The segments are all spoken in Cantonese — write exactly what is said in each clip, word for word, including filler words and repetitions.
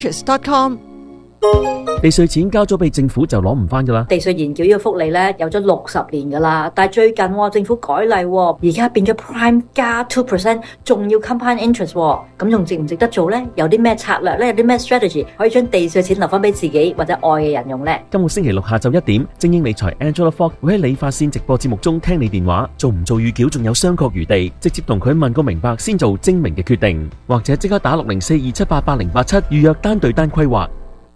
dot com。 地稅錢交咗俾政府就攞唔翻噶啦。 地稅延繳呢個福利咧有咗六十年噶啦，但係最近、哦、政府改例、哦，而家變咗 Prime 加 two percent， 仲要 compound interest， 咁、哦、仲值唔值得做呢？有啲咩策略呢？有啲咩 strategy 可以將地稅錢留翻俾自己或者愛嘅人用呢？ 今個星期六下晝一點，精英理財 Angela Fox 會喺理髮線直播節目中聽你電話，做唔做預繳仲有商榷餘地，直接同佢問個明白先做精明嘅決定，或者即刻打六零四二七八八零八七預約單對單規劃。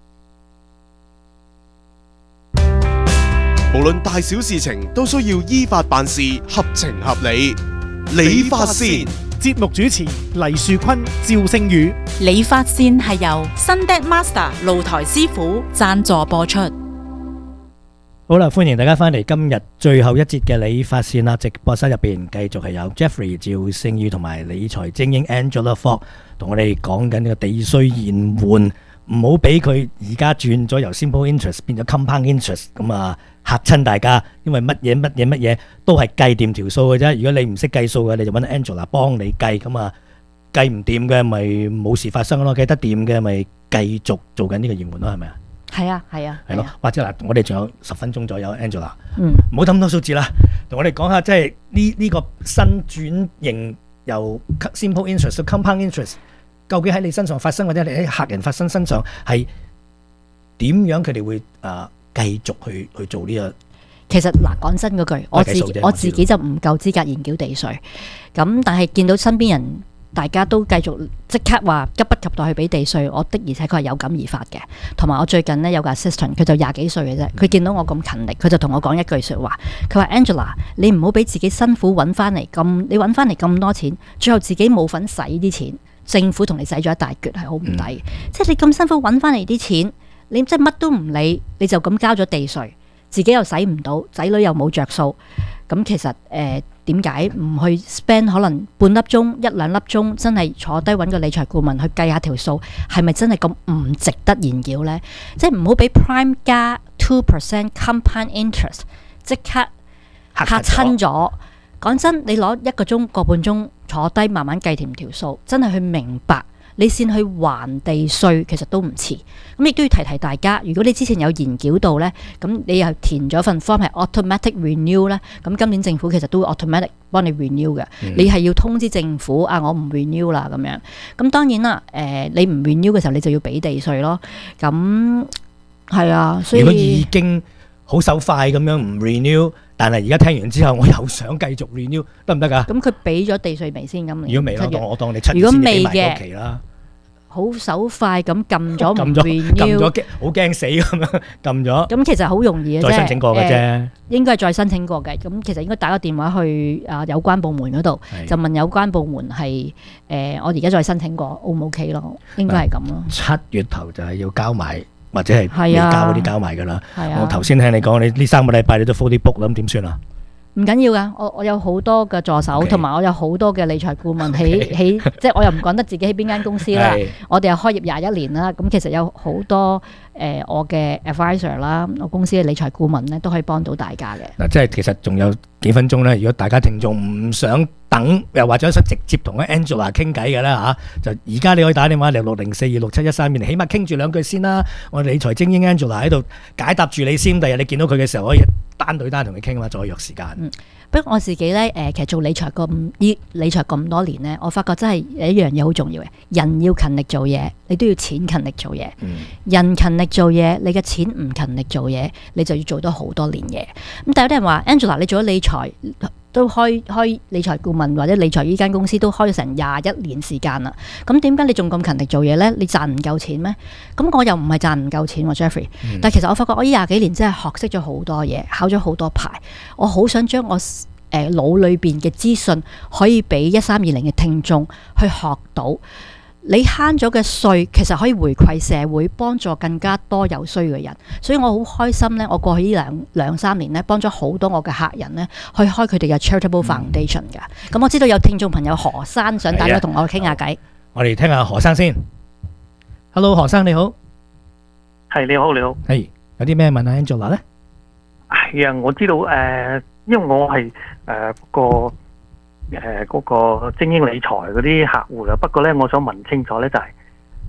無論大小事情都需要依法辦事，合情合理。理髮線節目主持黎樹坤、趙星宇。 理髮線係由 Sundet Master 露台師傅贊助播出。 好啦，歡迎大家翻嚟今日最後一節嘅理髮線啦！直播室入邊繼續係有 Jeffrey 趙星宇同埋理財精英 Angela Fox 同我哋講緊呢個地稅延緩，唔好俾佢而家轉咗由 simple interest 變咗 compound interest 咁啊！嚇親大家，因為乜嘢乜嘢乜嘢都係計掂條數嘅啫。如果你唔識計數嘅，你就揾 Angela 幫你計，咁啊計唔掂嘅咪冇事發生咯，計得掂嘅咪繼續做緊呢個延緩咯，係咪啊？ 係啊，係啊， 係咯。或者嗱，我哋仲有十分鐘左右 ，Angela， 嗯， 唔好諗咁多數字啦，同我哋講下即係呢呢個新轉型由 simple interest 到 compound interest， 究竟喺你身上發生或者你喺客人發生身上係點樣？佢哋會啊？繼續去去做呢個， 其實嗱，講真嗰句，我自己我自己就唔夠資格研究地稅，咁但係見到身邊人大家都繼續即刻話急不及待去俾地稅，我的而且確係有感而發嘅。同埋我最近呢，有個 assistant， 佢就廿幾歲嘅啫，佢見到我咁勤力，佢就同我講一句説話，佢話 Angela， 你唔好俾自己辛苦揾翻嚟咁，你揾翻嚟咁多錢，最後自己冇份使啲錢，政府同你使咗一大橛係好唔抵，嗯、即係你咁辛苦揾翻嚟啲錢。你即係乜都唔理，你就咁交咗地稅，自己又使唔到，仔女又冇着數，咁其實誒點解唔去 spend 可能半粒鐘一兩粒鐘，真係坐低揾個理財顧問去計下條數，係咪真係咁唔值得研究呢？即係唔好俾 Prime 加 two percent compound interest 即刻嚇親咗。講真，你攞一個鐘個半鐘坐低慢慢計掂條數，真係去明白。你先去還地稅，其實都唔遲。咁亦都要提提大家，如果你之前有延繳到呢，咁你又填咗份 form 係 automatic renew 呢，咁今年政府其實都會 automatic 幫你 renew 嘅。嗯、你係要通知政府啊，我唔 renew 啦咁樣。咁當然啦，誒、呃、你唔 renew 嘅時候，你就要俾地稅咯。咁係啊，所以如果已經好手快咁樣唔 renew，但係而家聽完之後，我又想繼續 renew，得唔得㗎？ 咁佢俾咗地稅未先？咁如果未啦，當我當你七月先俾埋嗰期啦。 好手快咁撳咗唔 renew， 撳咗好驚死咁樣撳咗。 咁其實好容易嘅啫， 再申請過嘅啫、呃。應該係再申請過嘅。咁其實應該打個電話去啊有關部門嗰度，就問有關部門係誒、呃、我而家再申請過 O 唔 OK 咯？應該係咁咯。七月頭就係要交埋。或者係未交嗰啲交埋㗎啦。 啊、 我頭先聽你講，你呢三個禮拜你都 fully book 啦，咁點算啊？ 唔緊要噶，我我有好多嘅助手，同埋 Okay. 我有好多嘅理財顧問喺喺，即係我又唔講得自己喺邊間公司啦。我哋又開業廿一年啦，咁其實有好多誒、呃、我嘅 advisor 啦，我公司嘅理財顧問咧都可以幫到大家嘅。嗱， 即係其實仲有幾分鐘咧，如果大家聽眾唔想等，又或者想直接同阿 Angela 傾偈嘅咧嚇，就而家你可以打電話嚟六零四二六七一三，起碼傾住兩句先啦。我哋理財精英 Angela 喺度解答住你先，第日你見到佢嘅時候可以單對單同佢傾嘛，再約時間。 嗯，不過我自己咧誒，其實做理財咁依理財咁多年咧，我發覺真係有一樣嘢好重要嘅，人要勤力做嘢，你都要錢勤力做嘢。嗯、人勤力做嘢，你嘅錢唔勤力做嘢，你就要做多好多年嘢。咁但係有啲人話 Angela 你做咗理財都開開理財顧問或者理財呢間公司都開咗成廿一年時間啦，咁點解你仲咁勤力做嘢呢？你賺唔夠錢咩？咁我又唔係賺唔夠錢喎 Jeffrey，嗯、但係其實我發覺我呢廿幾年真係學識咗好多嘢，考咗好多牌，我好想將我誒腦裏邊嘅資訊可以俾一三二零嘅聽眾去學到。你慳咗嘅稅其實可以回饋社會，幫助更加多有需要嘅人，所以我好開心呢，我過去呢兩兩三年呢，幫咗好多我嘅客人呢，去開佢哋嘅 charitable foundation 嘅。咁、嗯、我知道有聽眾朋友何生想打電話同我傾下偈， 我哋聽下何生先。Hello， 何生你好， 係你好你好， 係有啲咩問阿 Angela 呢？ 係啊，我知道誒、呃，因為我係誒、呃、個。誒嗰、呃那個精英理財嗰啲客戶啦，不過咧，我想問清楚咧，就係、是、誒、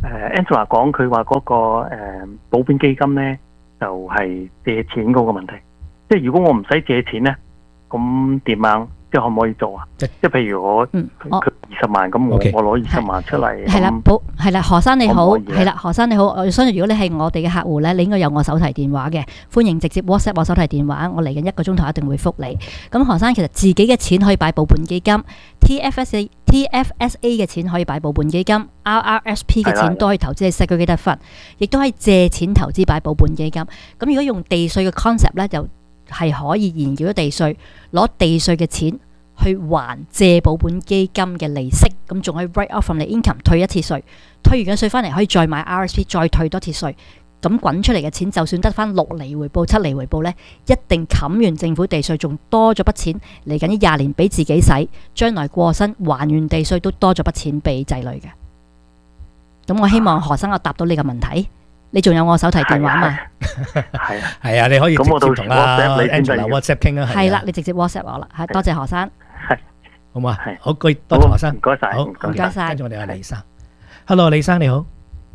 誒 Angela 講佢話嗰個誒保本基金咧，就係借錢嗰個問題。即係如果我唔使借錢咧，咁點樣？即係可唔可以做啊？即係譬如我嗯， 佢我二十萬，咁我 OK 我攞二十萬出嚟， 係啦， 咁保係啦，何生你好， 可唔可以咧係啦，何生你好，我相信如果你係我哋嘅客戶咧，你應該有我手提電話嘅，歡迎直接 WhatsApp 我手提電話，我嚟緊一個鐘頭一定會覆你。咁何生其實自己嘅錢可以擺保本基金 ，T F S A T F S A 嘅錢可以擺保本基金 ，R R S P 嘅係啦錢都可以投資喺 Segregated Fund，亦都可以借錢投資擺保本基金。咁如果用地稅嘅 concept 咧，就係可以延繳咗地稅，攞地稅嘅錢去還借保本基金嘅利息，咁仲可以 write off from 你 income 退一次稅，退完嘅稅翻嚟可以再買 R S P 再退多次稅，咁滾出嚟嘅錢就算得翻六厘回報、七厘回報呢，一定冚完政府地稅，仲多咗筆錢嚟緊呢廿年俾自己使，將來過身還完地稅都多咗筆錢俾仔女嘅。咁我希望何生我答到你嘅問題，你仲有我手提電話嘛？ 係啊， 係啊，你可以直咁我到時接同阿 WhatsApp 你先得 Angela 嘅 WhatsApp 傾啊。 係啦，你直接 WhatsApp 我啦，係多謝何生。 好嘛係？ 好，多多謝何生唔。該晒， 好， 唔該唔該晒跟住我哋係李生。Hello，李生你好。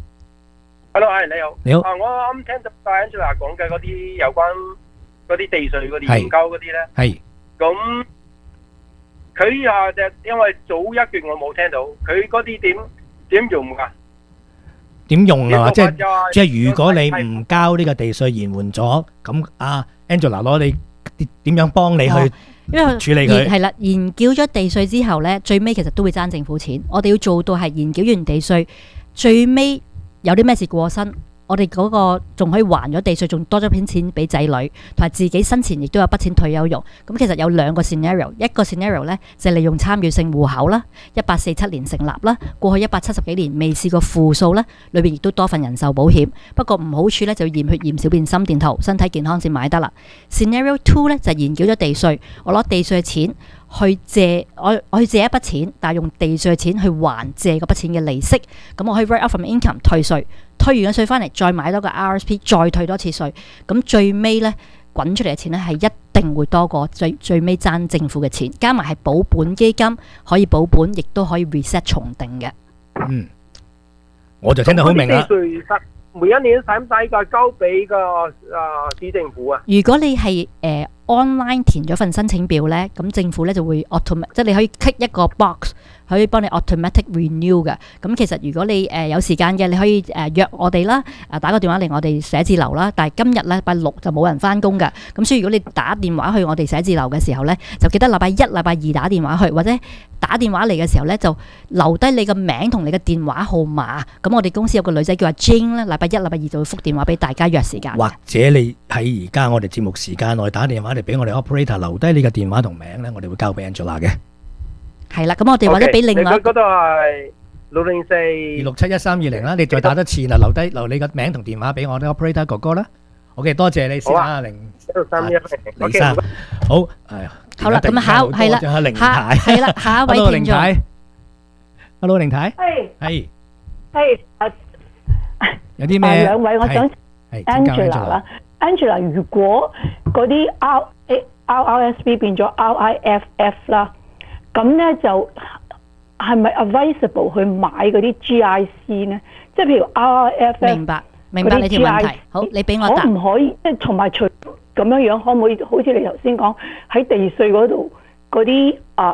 Hello，係你好。 你好啊，我啱聽到 Angela 講嘅嗰啲有關嗰啲地稅嗰啲係研究嗰啲咧， 係咁佢啊，就因為早一段我冇聽到，佢嗰啲點點用㗎？ 點用啊？即係點用法即係如果你係唔交呢個地稅延緩咗，咁啊 Angela 攞你點點樣幫你哦去因為處理佢？ 延係啦，延繳咗地稅之後呢，最尾其實都會爭政府錢。我哋要做到係延繳完地稅，最尾有啲咩事過身，我哋嗰個仲可以還咗地稅，仲多咗筆錢俾仔女，同埋自己生前亦都有筆錢退休用。咁其實有兩個 scenario，一個 scenario 呢就係利用參與性戶口啦，一八四七年成立啦，過去一百七十幾年未試過負數啦，裏邊亦都多份人壽保險。不過唔好處呢，就要驗血驗小便心電圖，身體健康先買得啦。Scenario two 呢就係延繳咗地稅，我攞地稅嘅錢去借，我我去借一筆錢，但係用地稅嘅錢去還借嗰筆錢嘅利息，咁我可以 write off from income 退稅，退完嘅稅翻嚟再買多個 R S P， 再退多次稅，咁最尾呢，滾出嚟嘅錢呢係一定會多過最最尾爭政府嘅錢，加埋係保本基金可以保本，亦都可以 reset 重定嘅。 嗯，我就聽得好明啦。 咁嗰啲地稅實每一年使唔使個交俾個啊市政府啊？ 如果你係誒、呃、online 填咗份申請表呢，咁政府呢就會 automatic，即係你可以 click 一個 box，可以幫你 automatic renew 嘅。咁其實如果你誒、呃、有時間嘅，你可以誒、呃、約我哋啦，啊打個電話嚟我哋寫字樓啦。但係今日禮拜六就冇人翻工㗎，咁所以如果你打電話去我哋寫字樓嘅時候呢，就記得禮拜一、禮拜二打電話去，或者打電話嚟嘅時候呢，就留低你個名同你嘅電話號碼。咁我哋公司有個女仔叫阿 Jane 咧，禮拜一、禮拜二就會覆電話俾大家約時間。 或者你喺而家我哋節目時間內打電話嚟俾我哋 operator 留低你嘅電話同名咧，我哋會交俾 Angela 嘅。 係啦，咁我哋或者俾另外你嗰度係六零四二六七一三二零啦，你再打多次啦，留低留你個名同電話俾我哋 operator 哥哥啦。OK，多謝你先啊，凌六三一李生。好，係好啦，咁下係啦， 下凌下太， 係啦，下一位 Hello， 聽眾。 凌太，Hello，凌太， 係係係啊有啲咩？ 啊兩位，我想係請教 Angela 啦，Angela，如果嗰啲 R R R S P 變咗 R I F F 啦，咁咧就係咪 advisable 去買嗰啲 G I C 呢？即係譬如 R I F F， 明白明白你條問題。好，你俾我答可。唔可以即係同埋除咁樣樣，可唔可以好似你頭先講喺地稅嗰度嗰啲啊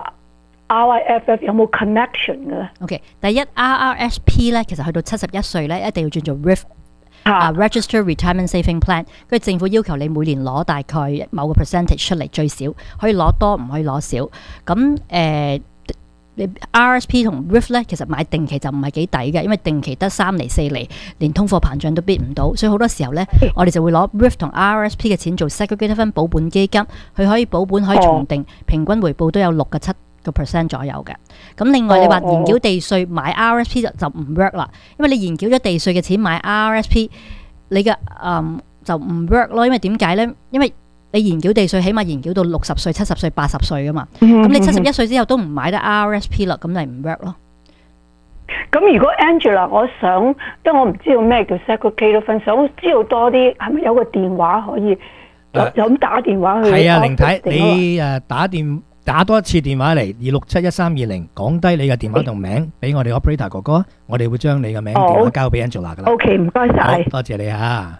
R I F F 有冇 connection 嘅咧？ OK，第一 R R S P 咧，其實去到七十一歲咧，一定要轉做 R I F 啊 Register Retirement Saving Plan，跟住政府要求你每年攞大概某個 percentage 出嚟，最少可以攞多，唔可以攞少。咁誒、呃，你 R S P 同 R I F 咧，其實買定期就唔係幾抵嘅，因為定期得三厘四厘，連通貨膨脹都逼唔到，所以好多時候咧，我哋就會攞 R I F 同 R S P 嘅錢做 Segregated Fund 保本基金，佢可以保本可以重定，平均回報都有六個七個 percent 左右嘅。咁另外你話延繳地稅買 R S P 就就唔 work 啦，因為你延繳咗地稅嘅錢買 R S P，你嘅嗯就唔 work 咯，因為點解咧？因為你延繳地稅起碼延繳到六十歲、七十歲、八十歲噶嘛，咁你七十一歲之後都唔買得 R S P 啦，咁你唔 work 咯。 咁如果 Angela，我想，因為我唔知道咩叫 Segregated Fund，想知道多啲，係咪有個電話可以就就咁打電話去？ 係啊，凌太，你誒打電打多一次電話嚟二六七一三二零，講低你嘅電話同名俾我哋 operator 哥哥，我哋會將你嘅名電話交俾 Angela 噶啦。 OK， 唔該晒， 多謝你嚇。啊，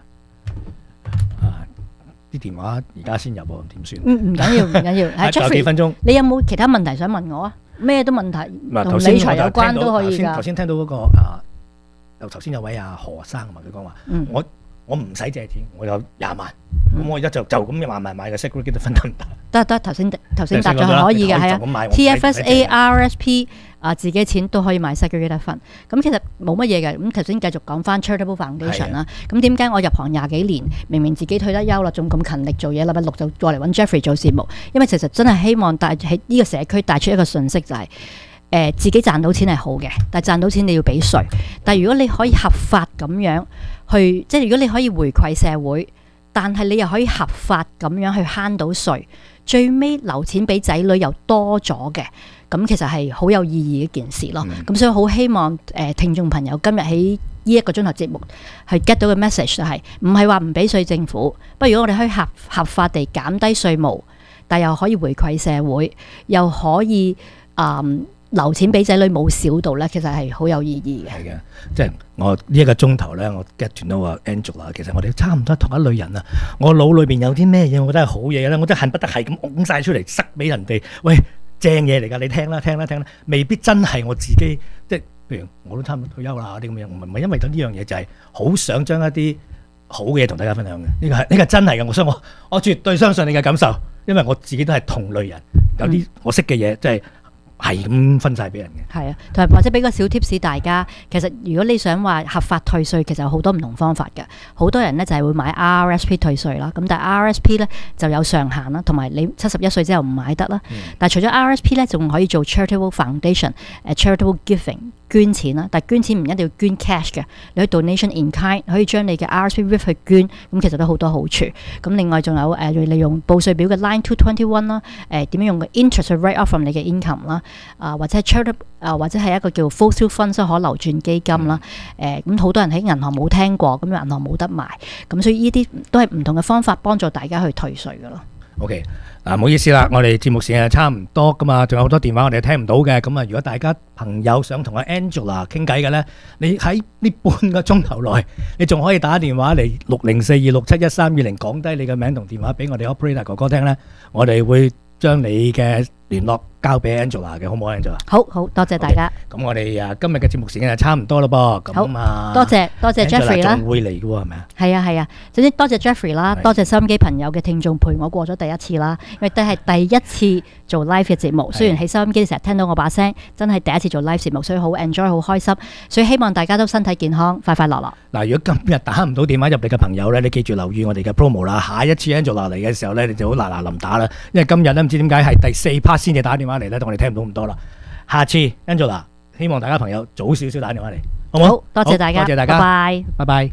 啲電話而家先入喎，點算？ 唔唔緊要，唔緊要。係 Jeffrey，幾分鐘， 你有冇其他問題想問我啊？咩都問題，同理財有關都可以㗎。 頭先聽到嗰個啊，又頭先有位阿何生啊嘛，佢講話我。我唔使借錢，我有廿萬，咁我而家就就咁慢慢買嘅 segregated fund 得唔得？ 得得，頭先頭先答咗係可以嘅，係啊。T F S A R S P 啊，自己錢都可以買 segregated fund。咁其實冇乜嘢嘅。咁頭先繼續講翻 charitable foundation 啦。咁點解我入行廿幾年，明明自己退得休啦，仲咁勤力做嘢，禮拜六就過嚟揾 Jeffrey 做節目？因為其實真係希望帶喺呢個社區帶出一個訊息，就係、是。誒、呃、自己賺到錢係好嘅，但係賺到錢你要俾稅。但係如果你可以合法咁樣去，即係如果你可以回饋社會，但係你又可以合法咁樣去慳到稅，最尾留錢俾仔女又多咗嘅，咁其實係好有意義嘅一件事咯。咁、嗯、所以好希望誒、呃、聽眾朋友今日喺呢一個鐘頭節目係 get 到嘅 message 就係唔係話唔俾稅政府，不如如果我哋可以合合法地減低稅務，但又可以回饋社會，又可以啊。嗯留錢俾仔女冇少到咧，其實係好有意義嘅。係嘅，即係我呢一個鐘頭咧，我 get 斷到話 Angela， 其實我哋差唔多同一類人啊。我腦裏邊有啲咩嘢，我覺得係好嘢咧，我真係恨不得係咁拱晒出嚟塞俾人哋。喂，正嘢嚟㗎，你聽啦，聽啦，聽啦，未必真係我自己。即係譬如我都差唔多退休啦，啲咁樣，唔係唔係因為咗呢樣嘢，就係好想將一啲好嘅嘢同大家分享嘅。呢個係呢個真係嘅，我相我我絕對相信你嘅感受，因為我自己都係同類人，有啲我識嘅嘢即係。係咁分晒俾人嘅，係啊，同埋或者俾個小 tips 大家。其實如果你想話合法退稅，其實有好多唔同方法嘅。好多人呢就係會買 R R S P 退稅啦，咁但係 R R S P 呢就有上限啦，同埋你七十一歲之後唔買得啦。嗯、但係除咗 R R S P 呢，仲可以做 charitable foundation、uh, charitable giving 捐錢啦。但係捐錢唔一定要捐 cash 嘅，你可以 donation in kind， 可以將你嘅 R R S P R I P 去捐，咁其實都好多好處。咁另外仲有誒、呃、利用報稅表嘅 Line two twenty-one 啦，誒點樣用個 interest 去 write off from 你嘅 income 啦。啊，或者 charitable 啊，或者係一個叫 fossil fund 即係可流轉基金啦。誒咁好多人喺銀行冇聽過，咁銀行冇得賣，咁所以呢啲都係唔同嘅方法幫助大家去退稅噶咯。OK， 嗱唔好意思啦，我哋節目時間差唔多噶嘛，仲有好多電話我哋聽唔到嘅。咁啊，如果大家朋友想同阿 Angela 傾偈嘅咧，你喺呢半個鐘頭內，你仲可以打電話嚟六零四二六七一三二零，講低你嘅名同電話俾我哋 operator 哥哥聽咧，我哋會將你嘅聯絡交俾 Angela 嘅，好唔好 Angela？ 好好，多謝大家。咁、okay，我哋啊今日嘅節目時間就差唔多啦噃。咁啊，多謝多謝 Jeffrey 啦。仲會嚟嘅喎，係咪啊？係啊係啊，總之多謝 Jeffrey 啦，多謝收音機朋友嘅聽眾陪我過咗第一次啦，因為都係第一次做 live 嘅節目。雖然喺收音機成日聽到我把聲，真係第一次做 live 節目，所以好 enjoy 好開心。所以希望大家都身體健康，快快樂樂。嗱，如果今日打唔到電話入嚟嘅朋友咧，你記住留意我哋嘅 promo 啦。下一次 Angela 嚟嘅時候咧，你就好嗱嗱臨打啦，因為今日咧唔知點解係第四 part 先至打電話嚟咧，我哋聽唔到咁多啦。下次 Angela， 希望大家朋友早少少打電話嚟，好唔好？好，多謝大家，多謝大家，拜拜，拜拜。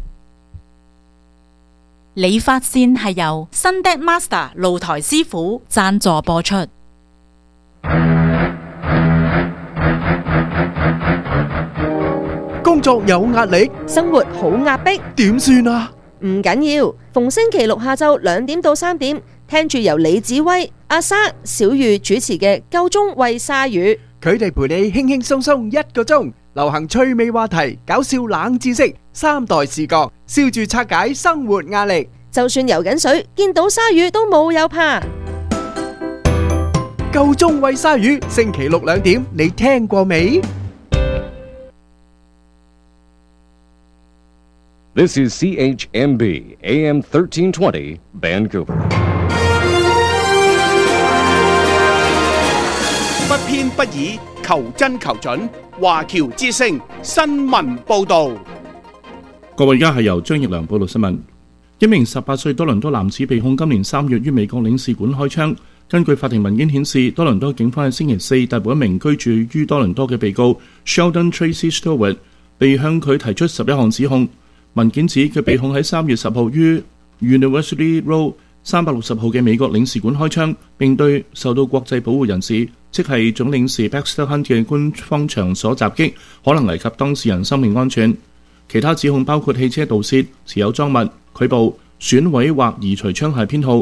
理髮線係由 Sunday Master 露台師傅贊助播出。 工作有壓力， 生活好壓迫， 點算啊？ 唔緊要，逢星期六下晝兩點到三點，聽住由李子威、阿沙、小玉主持嘅夠鐘喂鯊魚， 佢哋陪你輕輕鬆鬆一個鐘，流行趣味話題、搞笑冷知識、三代視角，笑住拆解生活壓力。 就算游緊水，見到鯊魚都冇有怕。 夠鐘喂鯊魚，星期六兩點，你聽過未 ？This is C H M B A M thirteen twenty Vancouver。 不偏不倚，求真求準，華僑之聲新聞報導。 各位，而家係由張奕良報道新聞。一名十八歲多倫多男子被控今年三月於美國領事館開槍。根據法庭文件顯示，多倫多警方喺星期四逮捕一名居住於多倫多嘅被告 Sheldon Tracy Stewart， 被向佢提出十一項指控。文件指佢被控喺三月十號於 University Road 三百六十號嘅美國領事館開槍，並對受到國際保護人士，即係總領事 Baxter Hunt 嘅官方場所襲擊，可能危及當事人生命安全。其他指控包括汽車盜竊、持有贓物、拒捕、損毀或移除槍械編號、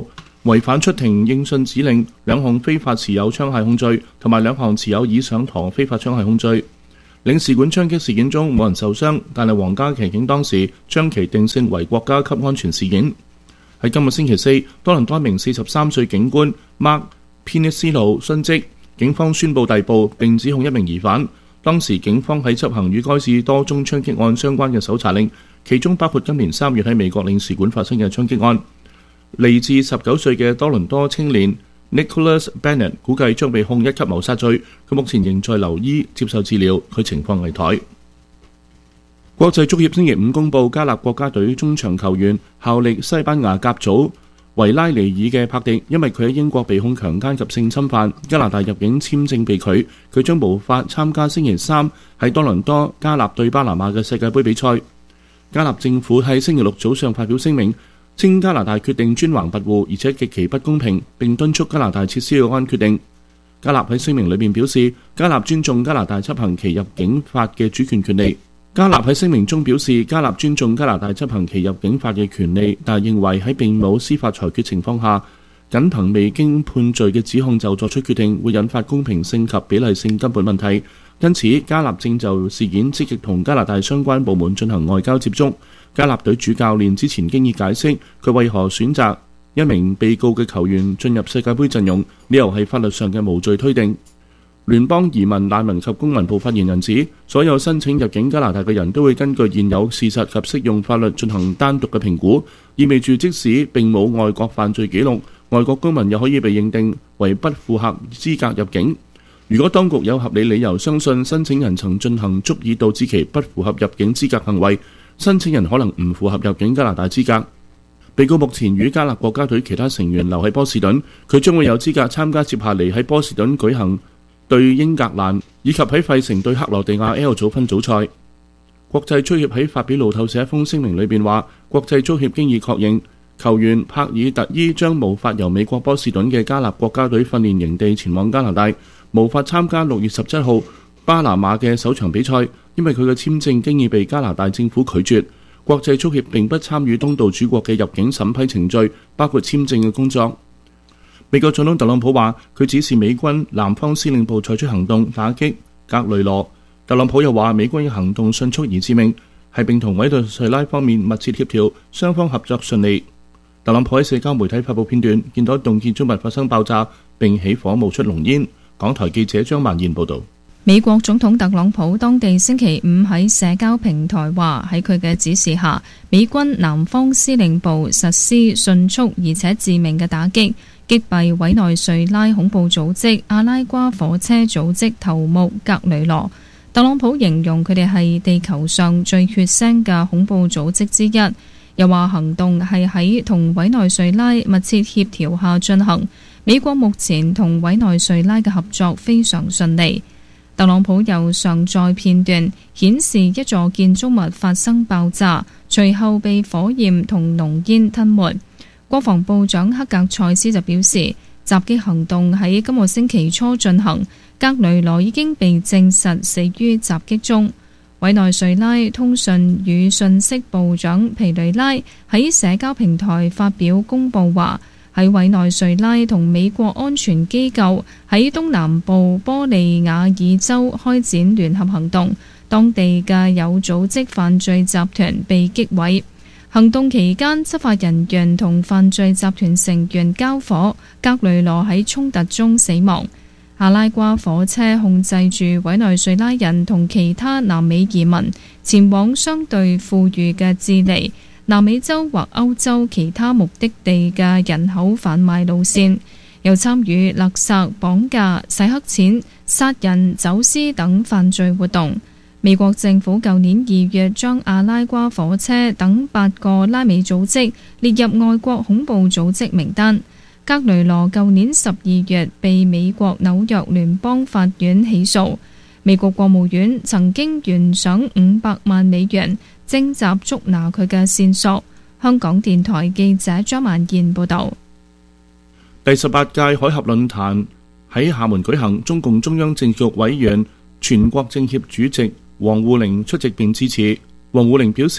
違反出庭應訊指令，兩項非法持有槍械控罪同埋兩項持有已上膛非法槍械控罪。領事館槍擊事件中冇人受傷，但係皇家騎警當時將其定性為國家級安全事件。喺今日星期四，多倫多一名四十三歲警官 Mark Pinisilo 殉職，警方宣布逮捕並指控一名疑犯。當時警方喺執行與該市多宗槍擊案相關嘅搜查令，其中包括今年三月喺美國領事館發生嘅槍擊案。嚟自十九歲嘅多倫多青年 Nicholas Bennett 估計將被控一級謀殺罪，佢目前仍在留醫接受治療，佢情況危殆。國際足協星期五公佈加納國家隊中場球員效力西班牙甲組維拉尼爾嘅帕迪，因為佢喺英國被控強姦及性侵犯，加拿大入境簽證被拒，佢將無法參加星期三喺多倫多加納對巴拿馬嘅世界盃比賽。加納政府喺星期六早上發表聲明，稱加拿大決定專橫跋扈，而且極其不公平，並敦促加拿大撤銷有關決定。加納喺聲明裏面表示，加納尊重加拿大執行其入境法嘅主權權利。加納喺聲明中表示，加納尊重加拿大執行其入境法嘅權利，但係認為喺並冇司法裁決情況下，僅憑未經判罪嘅指控就作出決定，會引發公平性及比例性根本問題。因此，加納正就事件積極同加拿大相關部門進行外交接觸。加納隊主教練之前經已解釋佢為何選擇一名被告嘅球員進入世界盃陣容，理由係法律上嘅無罪推定。聯邦移民難民及公民部發言人指，所有申請入境加拿大嘅人都會根據現有事實及適用法律進行單獨嘅評估，意味住即使並冇外國犯罪記錄，外國公民又可以被認定為不符合資格入境。如果當局有合理理由相信申請人曾進行足以導致其不符合入境資格行為，申請人可能唔符合入境加拿大資格。被告目前與加納國家隊其他成員留喺波士頓，佢將會有資格參加接下嚟喺波士頓舉行對英格蘭以及喺費城對克羅地亞 L 組分組賽。國際足協喺發表路透社一封聲明裏邊話，國際足協經已確認球員帕爾特伊將無法由美國波士頓嘅加納國家隊訓練營地前往加拿大，無法參加六月十七號巴拿馬嘅首場比賽，因為佢嘅簽證經已被加拿大政府拒絕。國際足協並不參與東道主國嘅入境審批程序，包括簽證嘅工作。美國總統特朗普話，佢指示美軍南方司令部採取行動打擊格雷羅。特朗普又話，美軍嘅行動迅速而致命，係並同委內瑞拉方面密切協調，雙方合作順利。特朗普喺社交媒體發布片段，見到一棟建築物發生爆炸並起火冒出濃煙。港台記者張萬燕報導。 美國總統特朗普當地星期五喺社交平台話，喺佢嘅指示下，美軍南方司令部實施迅速而且致命嘅打擊，擊斃委內瑞拉恐怖組織阿拉瓜火車組織頭目格雷羅。特朗普形容佢哋係地球上最血腥嘅恐怖組織之一，又話行動係喺同委內瑞拉密切協調下進行。美國目前同委內瑞拉嘅合作非常順利。特朗普又上載片段，顯示一座建築物發生爆炸，隨後被火焰同濃煙吞沒。國防部長克格塞斯就表示，襲擊行動喺今個星期初進行，格雷羅已經被證實死於襲擊中。委內瑞拉通訊與信息部長皮雷拉喺社交平台發表公佈話，喺委內瑞拉同美國安全機構喺東南部波利亞爾州開展聯合行動，當地嘅有組織犯罪集團被擊毀。行動期間，執法人員同犯罪集團成員交火，格雷羅喺衝突中死亡。阿拉瓜火車控制住委內瑞拉人同其他南美移民前往相對富裕嘅智利、南美洲或歐洲其他目的地嘅人口販賣路線，又參與勒索、綁架、洗黑錢、殺人、走私等犯罪活動。美國政府舊年二月將阿拉瓜火車等八個拉美組織列入外國恐怖組織名單。格雷羅舊年十二月被美國紐約聯邦法院起訴。美國國務院曾經懸賞五百萬美元徵集捉拿佢嘅線索。香港電台記者張萬燕報道。 第十八屆海峽論壇喺廈門舉行，中共中央政治局委員、全國政協主席王滬寧出席並致辭。王滬寧表示，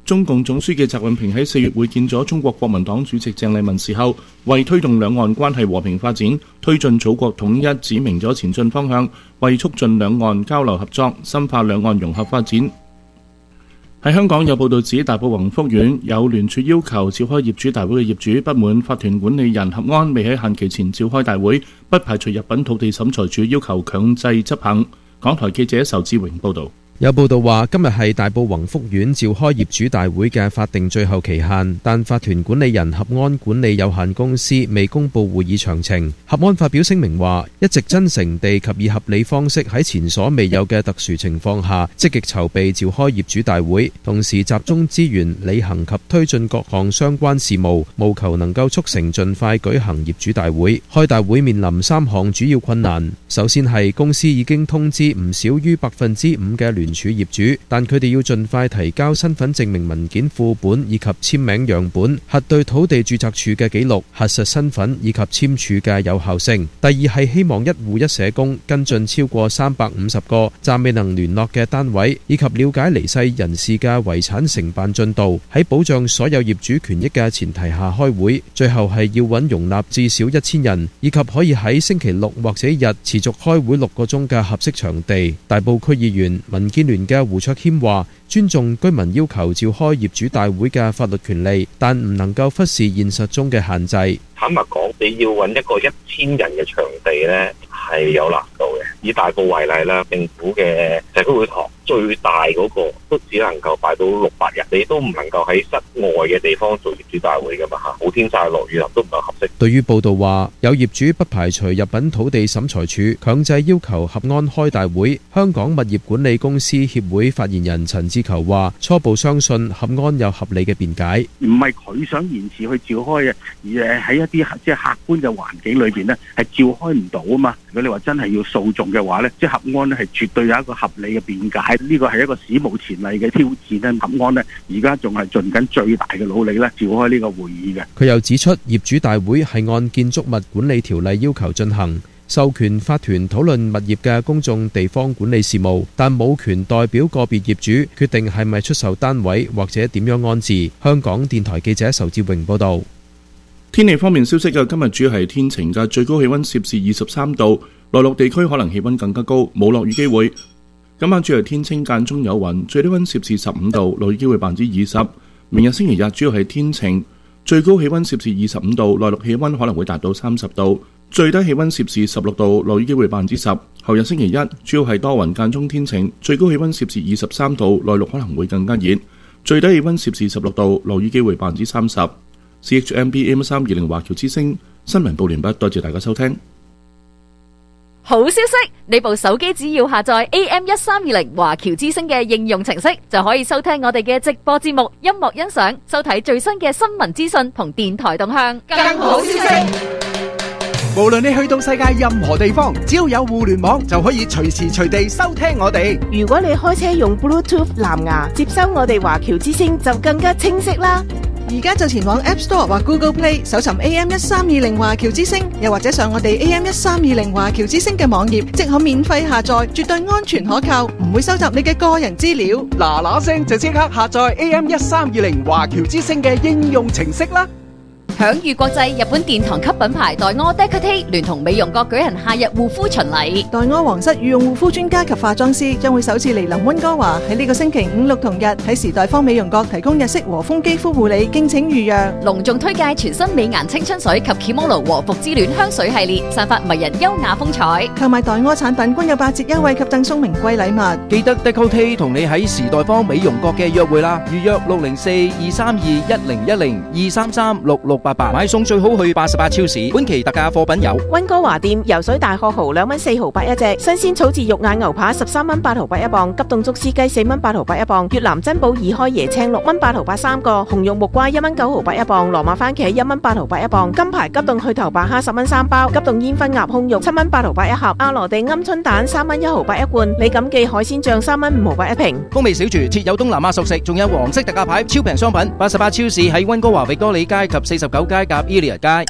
中共總書記習近平喺四月會見咗中國國民黨主席鄭麗文時候，為推動兩岸關係和平發展、推進祖國統一指明咗前進方向，為促進兩岸交流合作、深化兩岸融合發展。喺香港有報道指，大埔宏福苑有聯署要求召開業主大會嘅業主不滿法團管理人合安未喺限期前召開大會，不排除入稟土地審裁處要求強制執行。港台記者仇志榮報導。 有報道話，今日係大埔宏福苑召開業主大會嘅法定最後期限，但法團管理人合安管理有限公司未公布會議詳情。合安發表聲明話，一直真誠地及以合理方式喺前所未有嘅特殊情況下，積極籌備召開業主大會，同時集中資源履行及推進各項相關事務，務求能夠促成盡快舉行業主大會。開大會面臨三項主要困難，首先係公司已經通知唔少於百分之五嘅聯處業主，但佢哋要盡快提交身份證明文件副本以及簽名樣本，核對土地註冊處嘅記錄，核實身份以及簽署嘅有效性。第二係希望一戶一社工跟進超過三百五十個暫未能聯絡嘅單位，以及了解離世人士嘅遺產承辦進度，喺保障所有業主權益嘅前提下開會。最後係要揾容納至少一千人，以及可以喺星期六或者日持續開會六個鐘嘅合適場地。大埔區議員民建聯嘅胡卓謙話，尊重居民要求召開業主大會嘅法律權利，但唔能夠忽視現實中嘅限制。 坦白講，你要揾一個一千人嘅場地呢，係有難度嘅。以大埔為例啦，政府嘅社區會堂最大嗰個都只能夠擺到六百人，你都唔能夠喺室外嘅地方做業主大會噶嘛嚇，好天曬落雨淋都唔夠合適。 對於報道話有業主不排除入稟土地審裁處強制要求合安開大會，香港物業管理公司協會發言人陳志球話：初步相信合安有合理嘅辯解， 唔係佢想延遲去召開嘅，而係喺一啲即係客觀嘅環境裏邊呢，係召開唔到啊嘛。如果你話真係要訴訟嘅話呢，即係合安呢係絕對有一個合理嘅辯解，呢個係一個史無前例嘅挑戰咧。合安呢而家仲係盡緊最大嘅努力咧，召開呢個會議嘅。 佢又指出，業主大會係按建築物管理條例要求進行，授權法團討論物業嘅公眾地方管理事務，但冇權代表個別業主決定係咪出售單位或者點樣安置。香港電台記者仇志榮報道。 天氣方面消息嘅，今日主要係天晴嘅，最高氣溫攝氏二十三度，內陸地區可能氣溫更加高，冇落雨機會。今晚主要係天清間中有雲，最低溫攝氏十五度，落雨機會百分之二十。明日星期日主要係天晴，最高氣溫攝氏二十五度，內陸氣溫可能會達到三十度，最低氣溫攝氏十六度，落雨機會百分之十。後日星期一主要係多雲間中天晴，最高氣溫攝氏二十三度，內陸可能會更加熱，最低氣溫攝氏十六度，落雨機會百分之三十。C H M B A M 三二零華僑之聲新聞報完畢，多謝大家收聽。 好消息，你部手機只要下載 A M 一三二零華僑之聲嘅應用程式，就可以收聽我哋嘅直播節目、音樂欣賞、收睇最新嘅新聞資訊同電台動向。更好消息， 無論你去到世界任何地方，只要有互聯網，就可以隨時隨地收聽我哋。 如果你開車用 Bluetooth 藍牙接收我哋華僑之聲，就更加清晰啦。 而家就前往 App Store 或 Google Play 搜尋 A M 一三二零華僑之聲，又或者上我哋 A M 一三二零華僑之聲嘅網頁，即可免費下載，絕對安全可靠，唔會收集你嘅個人資料。 嗱嗱聲就即刻下載 A M 一三二零華僑之聲嘅應用程式啦！ 享譽國際日本殿堂級品牌黛柯 Decote 聯同美容閣舉行夏日護膚巡禮。 黛柯皇室御用護膚專家及化妝師將會首次嚟臨溫哥華，喺呢個星期五六同日喺時代坊美容閣提供日式和風肌膚護理，敬請預約。 隆重推介全新美顏青春水及 Kimono 和服之戀香水系列，散發迷人優雅風采。 購買黛柯產品均有八折優惠及贈送名貴禮物。 記得 Decote 同你喺時代坊美容閣嘅約會啦，預約六零四二三二一零一零二三三六六八八，買餸最好去八十八超市。本期特價貨品有溫哥華店游水大殼蠔兩蚊四毫八一隻，新鮮草字肉眼牛扒十三蚊八毫八一磅，急凍竹絲雞四蚊八毫八一磅，越南珍寶二開椰青六蚊八毫八三個，紅肉木瓜一蚊九毫八一磅，羅馬番茄一蚊八毫八一磅，金牌急凍去頭白蝦十蚊三包，急凍煙燻鴨胸肉七蚊八毫八一盒，阿羅地鵪鶉蛋三蚊一毫八一罐，李錦記海鮮醬三蚊五毫八一瓶。 風味小廚設有東南亞熟食，仲有黃色特價牌超平商品。八十八超市喺溫哥華域多利街及四十九街夾伊利亞街。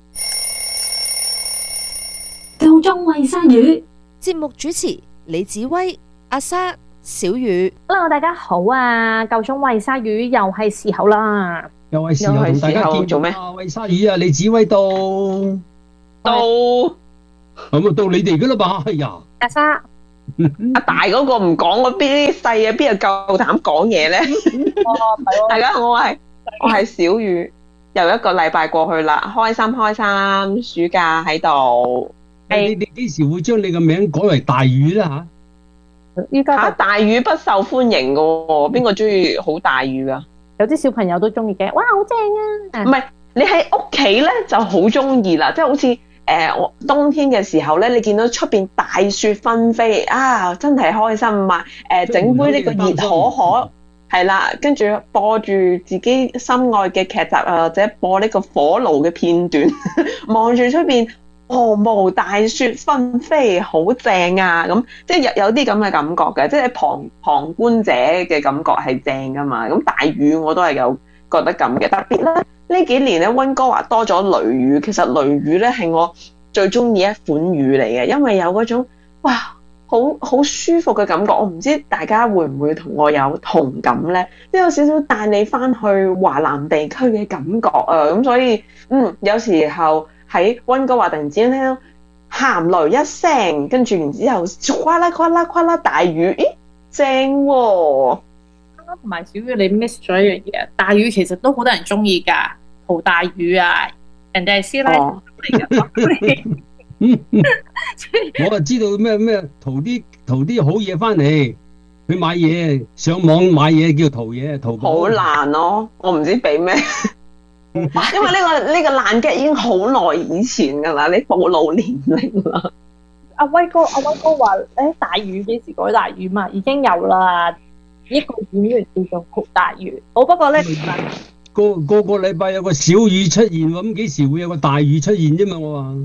夠鐘餵鯊魚。節目主持李子威、 阿莎、小雨。 Hello， 大家好啊！夠鐘餵鯊魚又係時候啦， 又係時候同大家見做咩？餵鯊魚啊！李子威到到咁啊，到你哋噶啦嘛？哎呀， 阿莎， 阿大嗰個唔講，我邊啲細嘅邊有夠膽講嘢咧？大家好，我係我係小雨，又一個禮拜過去啦，開心開心，暑假喺度。 你哋幾時會將你嘅名改為大魚啦？吓， 依家吓大魚不受歡迎噶喎，邊個中意好大魚噶？ 有啲小朋友都中意嘅，哇，好正啊！ 唔係，你喺屋企咧就好中意啦，即係好似。誒，我、呃、冬天嘅時候咧，你見到出邊大雪紛飛啊，真係開心嘛！誒、呃，整杯呢個熱可可，係啦，跟住播住自己心愛嘅劇集啊，或者播呢個火爐嘅片段，望住出邊毫無大雪紛飛，好正啊！咁即係有有啲咁嘅感覺嘅，即係旁旁觀者嘅感覺係正噶嘛。咁大雨我都係有覺得咁嘅，特別咧。呢幾年咧，溫哥華多咗雷雨。其實雷雨咧係我最中意一款雨嚟嘅，因為有嗰種哇，好好舒服嘅感覺。我唔知大家會唔會同我有同感咧？即係有少少帶你翻去華南地區嘅感覺啊！咁所以嗯，有時候喺溫哥華突然之間聽到鹹雷一聲，跟住然之後嘩啦嘩啦嘩啦大雨，咦，正喎、啊！ 同埋小雨你 miss 咗一樣嘢，大魚其實都好多人中意噶，陶大魚啊，人哋係師奶嚟噶。 我就知道咩咩淘啲淘啲好嘢翻嚟，去買嘢上網買嘢叫淘嘢，淘寶好難咯，我唔知俾咩，因為呢、呢個呢、呢個爛 gag 已經好耐以前噶啦，你暴露年齡啦。 阿威哥阿威哥話誒大魚幾時改大魚嘛，已經有啦。一個演員叫做陶大魚，好不過咧， 個個個禮拜有個小雨出現喎，咁幾時會有個大雨出現啫嘛？我話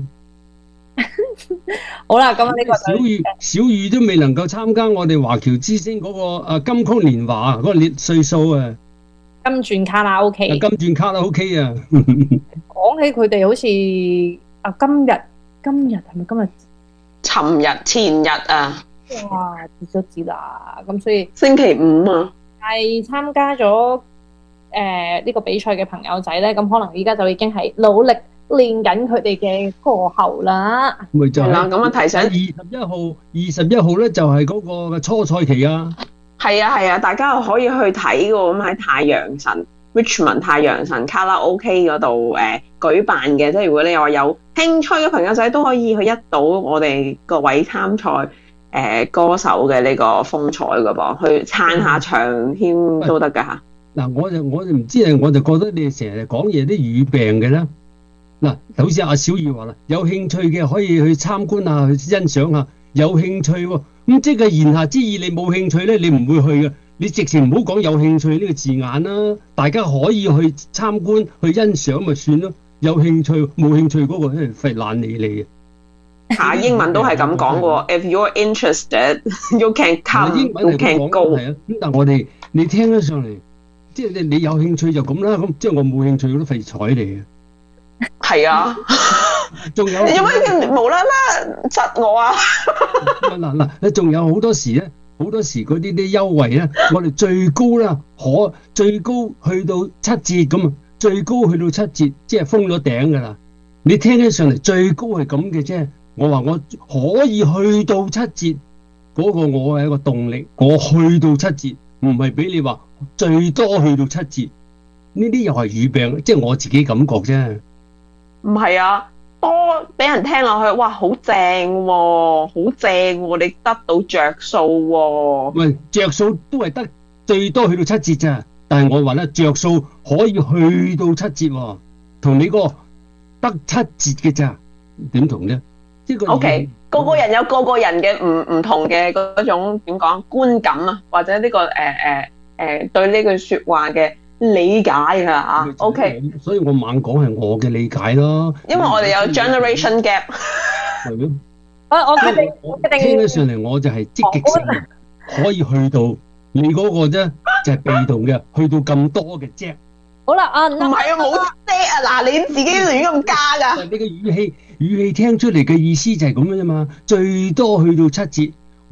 好啦，咁呢個小雨小雨都未能夠參加我哋華僑之星嗰個誒金曲年華嗰個年歲數啊， 金鑽卡拉 OK， 金鑽卡拉 OK 啊！ 講起佢哋好似啊，今日今日係咪今日？ 尋日前日啊！ 哇，跌咗字啦，咁所以星期五啊， 係參加咗誒呢個比賽嘅朋友仔咧，咁可能而家就已經係努力練緊佢哋嘅歌喉啦。 咪就係啦，咁啊提醒二十一號，二十一號咧就係嗰個嘅初賽期啊。 係啊係啊，大家可以去睇嘅，咁喺太陽神 Richmond 太陽神卡拉 OK 嗰度誒舉辦嘅，即係如果你又話有興趣嘅朋友仔都可以去一睹我哋各位參賽。誒、呃、歌手嘅呢個風采㗎噃，去撐下場添都得㗎嚇。 嗱，我就我就唔知啊，我就覺得你哋成日講嘢啲語病嘅啦。嗱，好似阿小雨話啦，有興趣嘅可以去參觀下，去欣賞下。有興趣喎、哦，咁即係言下之意，你冇興趣咧，你唔會去嘅。你直情唔好講有興趣呢個字眼啦，大家可以去參觀、去欣賞咪算咯。有興趣冇興趣嗰、那個真係費懶理你嘅。 下英文都係咁講喎 ，If you're interested, you can come, you can go。 係啊，咁但係我哋你聽得上嚟，即係你你有興趣就咁啦，咁即係我冇興趣都廢睬你嘅。 係啊， 仲有你做乜無啦啦窒我啊？ 嗱嗱，仲有好多時咧，好多時嗰啲啲優惠咧，我哋最高啦，可最高去到七折咁啊，最高去到七折，即係封咗頂㗎啦。你聽起上嚟最高係咁嘅啫。我話我可以去到七折，嗰、那個我係一個動力，我去到七折，唔係俾你話最多去到七折，呢啲又係語病，即係我自己感覺啫。 唔係啊，多俾人聽落去，哇，好正喎，好正喎，你得到着數喎。 喂，着數都係得最多去到七折咋，但係我話咧着數可以去到七折喎，同你個得七折嘅咋，點同啫？ O K， 個個人有個個人嘅唔唔同嘅嗰種點講觀感啊，或者呢、這個誒誒誒對呢句說話嘅理解啊嚇。O K， 所以我猛講係我嘅理解咯。 因為我哋有 generation gap。 係咯。 我我決定，我決定聽得上嚟我就係積極性，可以去到你嗰個啫，就係、是、被動嘅，去到咁多嘅啫。 好啦，啊唔係啊，冇啫啊！嗱，你自己亂咁加㗎。 你嘅語氣語氣聽出嚟嘅意思就係咁樣啫嘛，最多去到七折，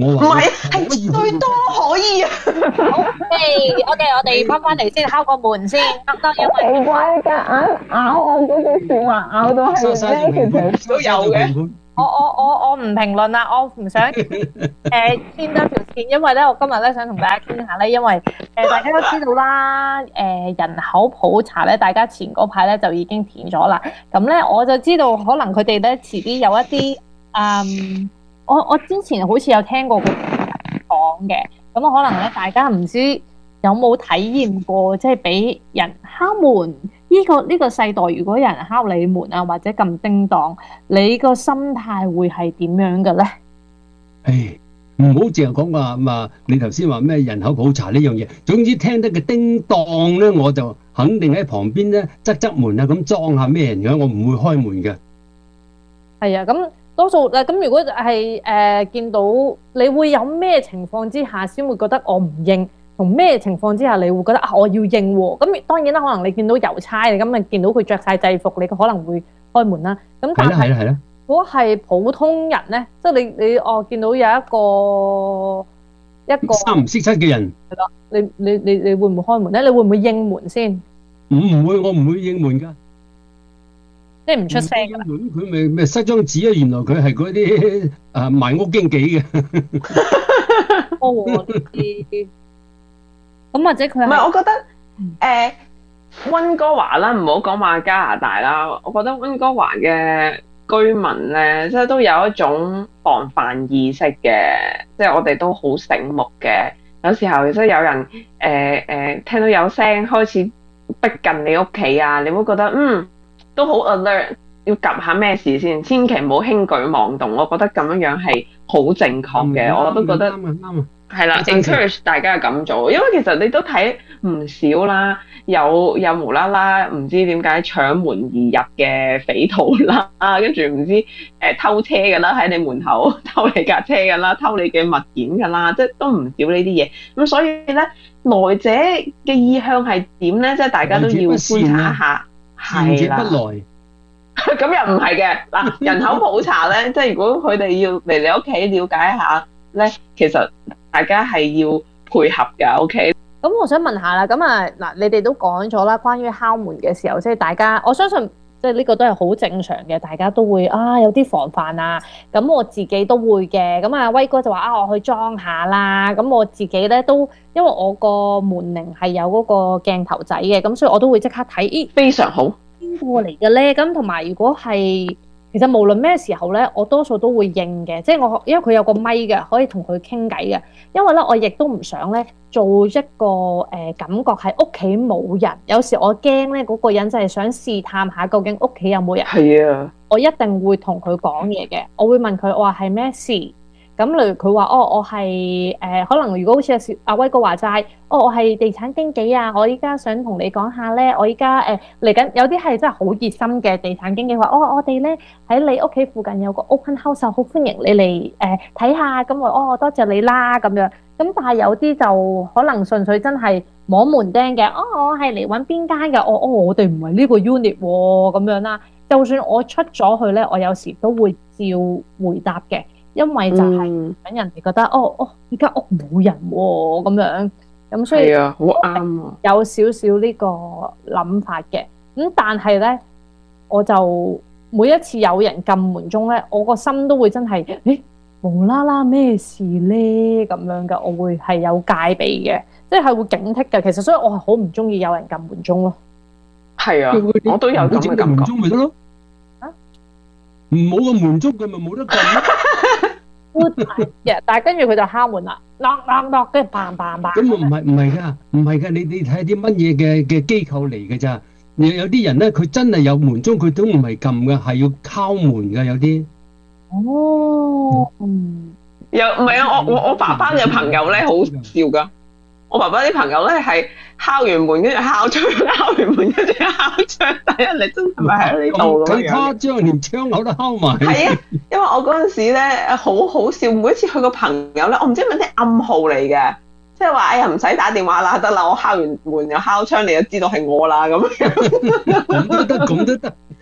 我話唔係，係最多可以啊。 好，OK，OK，我哋翻返嚟先，敲個門先，得得，因為奇怪㗎，咬咬我嗰句説話咬到係咧，其實都有嘅。 我我我我唔評論啦，我唔想誒牽多條線，因為咧我今日咧想同大家傾下咧，因為誒、呃、大家都知道啦，誒、呃、人口普查咧，大家前嗰排咧就已經填咗啦，咁咧我就知道可能佢哋咧遲啲有一啲嗯，我我之前好似有聽過佢講嘅，咁可能咧大家唔知有冇體驗過，即係俾人敲門。呢、這個呢、這個世代，如果有人敲你門啊，或者撳叮當，你個心態會係點樣嘅咧？ 唉，唔好淨係講話嘛，你頭先話咩人口普查呢樣嘢，總之聽得嘅叮當咧，我就肯定喺旁邊咧側側門啊，咁裝下咩人嘅，我唔會開門嘅。 係啊，咁多數誒，咁如果係誒、呃、見到你會有咩情況之下先會覺得我唔應？同咩情況之下你會覺得啊我要應喎？咁當然啦，可能你見到郵差，你咁啊見到佢着晒制服，你可能會開門啦。咁但係如果係普通人咧，即係你你哦見到有一個一個三唔識七嘅人， 係咯，你你你你會唔會開門咧？你會唔會應門先？ 唔唔會，我唔會應門㗎。 即係唔出聲㗎啦。 佢咪咪塞張紙啊？原來佢係嗰啲啊賣屋經紀嘅。 哦，呢啲。咁或者佢唔係，我覺得誒溫哥華啦，唔好講話加拿大啦。我覺得溫哥華嘅居民咧，即係都有一種防範意識嘅，即係我哋都好醒目嘅。有時候即係有人誒誒、呃呃、聽到有聲開始逼近你屋企啊，你會覺得嗯都好 alert，要及下咩事先，千祈唔好輕舉妄動。我覺得咁樣樣係好正確嘅，嗯、我都覺得啱啊。係啦 ，encourage 大家咁做，因為其實你都睇唔少啦，有有無啦啦唔知點解搶門而入嘅匪徒啦，跟住唔知誒、呃、偷車㗎啦，喺你門口偷你架車㗎啦，偷你嘅物件㗎啦，即係都唔少呢啲嘢。咁所以咧，來者嘅意向係點咧？即係大家都要觀察一下。係啦。不來。咁又唔係嘅嗱，人口普查咧，即係如果佢哋要嚟你屋企了解一下咧，其實。大家係要配合㗎 ，OK？ 咁我想問下啦，咁啊嗱，你哋都講咗啦，關於敲門嘅時候，即係大家，我相信即係呢個都係好正常嘅，大家都會啊有啲防範啊。咁我自己都會嘅。咁啊威哥就話啊，我去裝下啦。咁我自己咧都，因為我個門鈴係有嗰個鏡頭仔嘅，咁所以我都會即刻睇。咦， 非常好。 邊個嚟嘅咧？咁同埋如果係。其實無論咩時候咧，我多數都會應嘅，即係我因為佢有個咪嘅，可以同佢傾偈嘅。因為咧，我亦都唔想咧做一個誒、呃、感覺係屋企冇人。有時我驚咧嗰個人就係想試探下究竟屋企有冇人。 係啊， 我一定會同佢講嘢嘅，我會問佢，我話係咩事？咁例如佢話哦，我係誒、呃、可能如果好似阿威哥話齋，哦我係地產經紀啊，我依家想同你講下咧，我依家誒嚟緊有啲係真係好熱心嘅地產經紀話，哦我哋咧喺你屋企附近有個 open house，好歡迎你嚟誒睇下，咁我哦多謝你啦咁樣，咁但係有啲就可能純粹真係摸門釘嘅，哦我係嚟揾邊間嘅，哦哦我哋唔係呢個 unit 喎、哦、咁樣啦，就算我出咗去咧，我有時都會照回答嘅。因為就係等人哋覺得、嗯、哦哦呢間屋冇人喎、哦、咁樣，咁所以係啊，好啱啊， 有少少呢個諗法嘅。咁但係咧，我就每一次有人撳門鐘咧，我個心都會真係誒無啦啦咩事咧咁樣嘅，我會係有戒備嘅，即係會警惕嘅。其實所以我係好唔中意有人撳門鐘咯。 係啊，我都有咁嘅感覺。 咪得咯，唔冇個門鐘佢咪冇得撳咯。 但係跟住佢就敲門啦，啷啷啷，跟住嘭嘭嘭。咁唔係唔係㗎，唔係㗎，你你睇下啲乜嘢嘅嘅機構嚟㗎咋？有有啲人咧，佢真係有門鐘，佢都唔係撳㗎，係要敲門㗎，有啲。 哦，嗯， 有唔係啊？我我我爸爸嘅朋友咧，好笑㗎。我爸爸啲朋友咧係敲完門跟住敲窗，敲完門跟住敲窗，第一你真係咪喺呢度咁樣？ 咁誇張，連窗口都敲埋。 係啊，因為我嗰陣時咧好好笑，每一次去個朋友咧，我唔知係咪啲暗號嚟嘅，即係話哎呀唔使打電話啦，得啦，我敲完門又敲窗，你就知道係我啦咁樣。 咁都得，咁都得。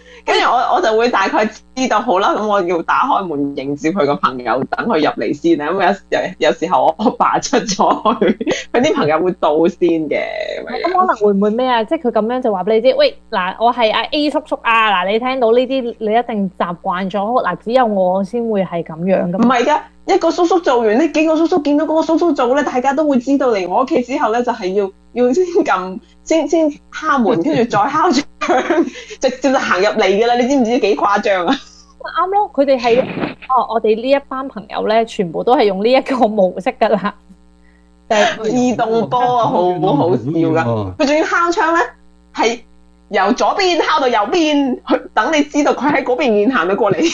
跟住我我就會大概知道好啦，咁我要打開門迎接佢個朋友，等佢入嚟先啦。咁有有有時候我爸出咗去，佢啲朋友會到先嘅。 咁可能會唔會咩啊？即係佢咁樣就話俾你知，喂嗱，我係阿 A 叔叔啊，嗱你聽到呢啲，你一定習慣咗，嗱只有我先會係咁樣噶。 唔係㗎，一個叔叔做完呢幾個叔叔見到嗰個叔叔做咧，大家都會知道嚟我屋企之後咧，就係要要先撳先先敲門，跟住再敲窗，直接就行入嚟㗎啦！你知唔知幾誇張啊？ 啱咯，佢哋係哦，我哋呢一班朋友咧，全部都係用呢一個模式㗎啦，就係自動波啊，好好笑㗎！佢仲要敲窗咧，係由左邊敲到右邊，去等你知道佢喺嗰邊面行到過嚟。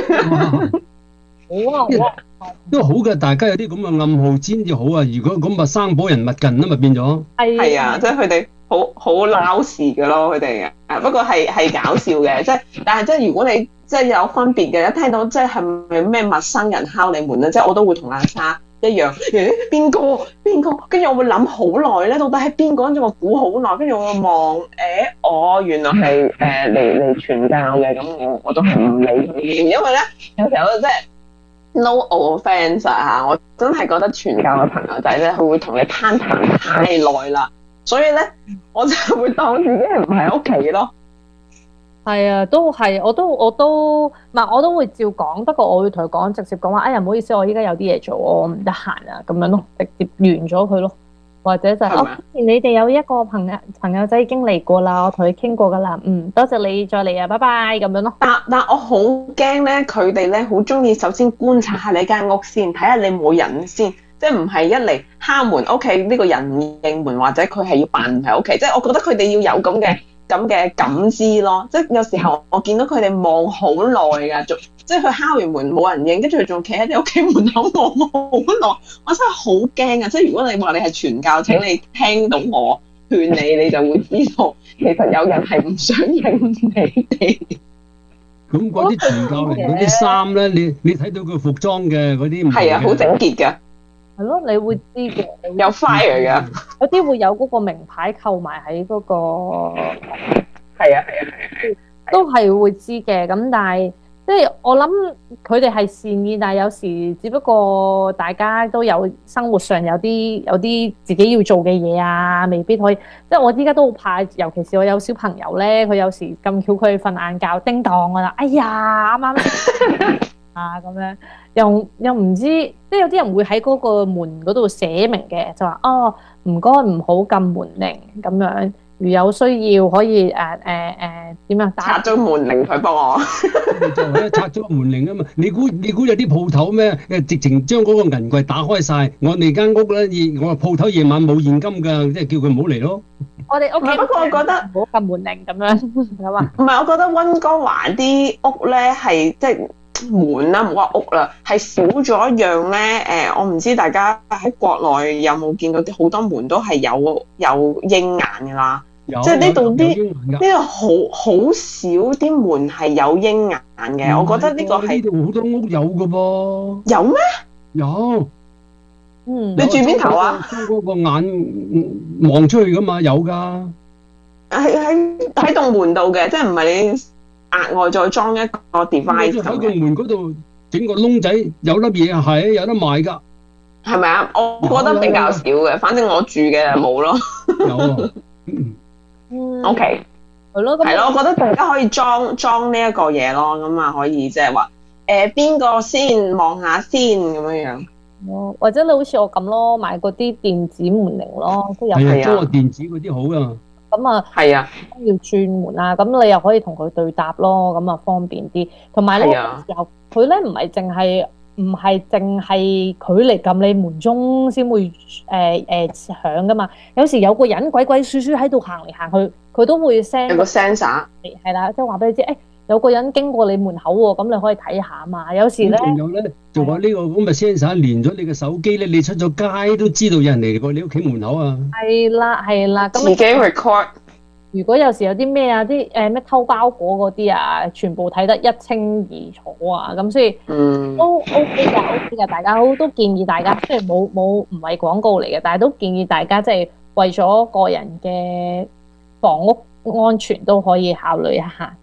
好啊，好啊， 都好嘅，大家有啲咁嘅暗號先至好啊！如果咁咪生保人勿近啊嘛，變咗係啊，即係佢哋好好鬧事嘅咯，佢哋啊，不過係係搞笑嘅，即係但係即係如果你即係有分別嘅，一聽到即係係咪咩陌生人敲你門咧，即係我都會同阿莎一樣，誒邊個邊個，跟住我會諗好耐咧，到底係邊個？跟住我估好耐，跟住我望誒，我原來係誒嚟嚟傳教嘅，咁我我都係唔理佢，因為咧有時候即係。No offense 啊！我真係覺得傳教嘅朋友仔咧，佢會同你攀談太耐啦，所以咧我就會當自己係唔喺屋企咯。 係啊，都係，我都我都唔係，我都會照講，不過我會同佢講，直接講話，哎呀唔好意思，我依家有啲嘢做，我唔得閒啊，咁樣咯，直接完咗佢咯。或者就係、是、哦，你哋有一個朋友朋友仔已經嚟過啦，我同佢傾過噶啦，嗯，多謝你再嚟啊，拜拜咁樣咯。 但但我好驚咧，佢哋咧好中意首先觀察下你間屋先，睇下你冇人先，即係唔係一嚟敲門屋企呢個人唔應門，或者佢係要扮唔喺屋企，即係我覺得佢哋要有咁嘅咁嘅感知咯。即係有時候我見到佢哋望好耐㗎，仲即係佢敲完門冇人應，跟住佢仲企喺你屋企門口望好耐，我真係好驚啊！即係如果你話你係傳教，請你聽到我勸你，你就會知道其實有人係唔想應你哋。 咁嗰啲傳教嚟嗰啲衫咧，你你睇到佢服裝嘅嗰啲係啊，好整潔㗎。 係咯，你會知嘅。 有 fire 㗎。 有啲會有嗰個名牌扣埋喺嗰個。 係啊係啊係啊。 都係會知嘅，咁但係。即係我諗佢哋係善意，但係有時只不過大家都有生活上有啲有啲自己要做嘅嘢啊，未必可以。即係我依家都好怕，尤其是我有小朋友咧，佢有時咁巧佢瞓晏覺，叮當㗎啦，哎呀啱啱啊咁樣，又又唔知，即係有啲人會喺嗰個門嗰度寫明嘅，就話哦唔該唔好撳門鈴咁樣。如有需要可以誒誒誒點啊？ 拆咗門鈴佢幫我， 就係拆咗個門鈴啊嘛！你估你估有啲鋪頭咩？誒直情將嗰個銀櫃打開晒。我哋間屋咧，我鋪頭夜晚冇現金㗎，即係叫佢唔好嚟咯。 我哋屋企不過我覺得唔好撳門鈴咁樣係嘛？ 唔係，我覺得溫哥華啲屋咧係即係門啦，冇話屋啦，係少咗一樣咧。誒，我唔知大家喺國內有冇見到啲好多門都係有有鷹眼㗎啦。即係呢度啲呢度好好少啲門係有鷹眼嘅，我覺得呢個係呢度好多屋有嘅噃。 有咩？ 有。 嗯。你住邊頭啊？ 將嗰個眼望出去㗎嘛，有㗎。 喺喺喺棟門度嘅，即係唔係你額外再裝一個 device 咁嘅。喺個門嗰度整個窿仔，有粒嘢係有得賣㗎。 係咪啊？我覺得比較少嘅，反正我住嘅冇咯。 有。 嗯，OK， 係咯， 係咯，我覺得大家可以裝裝呢一個嘢咯，咁啊可以即係話誒邊個先望下先咁樣樣。 哦，或者你好似我咁咯，買嗰啲電子門鈴咯，都有係啊，裝個電子嗰啲好啊。 咁啊， 係啊， 要轉門啊，咁你又可以同佢對答咯，咁啊方便啲。同埋咧，有時候佢咧唔係淨係。唔係淨係佢嚟撳你門鐘先會誒誒響噶嘛，有時有個人鬼鬼祟祟喺度行嚟行去，佢都會 send 有個 sensor 係啦，即係話俾你知，誒、欸、有個人經過你門口喎，咁你可以睇下嘛。有時咧， 仲有咧，仲有呢個咁嘅 sensor 連咗你嘅手機咧，你出咗街都知道有人嚟過你屋企門口啊。 係啦係啦，咁自己 record。 如果有時有啲咩啊，啲誒咩偷包裹嗰啲啊，全部睇得一清二楚啊，咁所以都 OK 㗎 OK 㗎，大家好都建議大家，雖然冇冇唔係廣告嚟嘅，但係都建議大家即係為咗個人嘅房屋安全都可以考慮一下。 唔